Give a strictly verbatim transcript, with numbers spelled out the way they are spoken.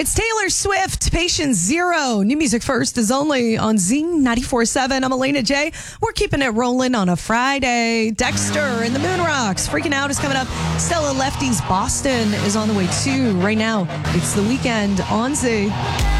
It's Taylor Swift, Patient Zero. New music first is only on Z ninety-four point seven. I'm Elena J. We're keeping it rolling on a Friday. Dexter and the Moon Rocks. Freaking Out is coming up. Stella Lefty's Boston is on the way too. Right now, it's The Weekend on Z.